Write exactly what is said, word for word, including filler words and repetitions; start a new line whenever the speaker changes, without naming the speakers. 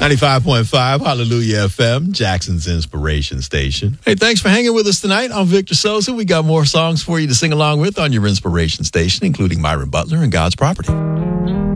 ninety-five point five, Hallelujah F M, Jackson's Inspiration Station. Hey, thanks for hanging with us tonight. I'm Victor Sosa. We got more songs for you to sing along with on your Inspiration Station, including Myron Butler and God's Property.